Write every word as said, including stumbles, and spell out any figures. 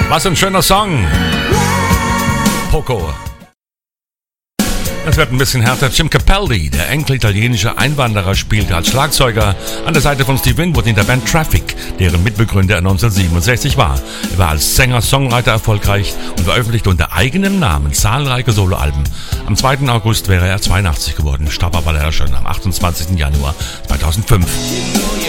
Was ein schöner Song. Poco. Es wird ein bisschen härter. Jim Capaldi, der enkel italienische Einwanderer, spielte als Schlagzeuger an der Seite von Steve Winwood in der Band Traffic, deren Mitbegründer er neunzehnhundertsiebenundsechzig war. Er war als Sänger, Songwriter erfolgreich und veröffentlichte unter eigenem Namen zahlreiche Soloalben. Am zweiten August wäre er zweiundachtzig geworden, starb aber leider schon am achtundzwanzigsten Januar zweitausendfünf.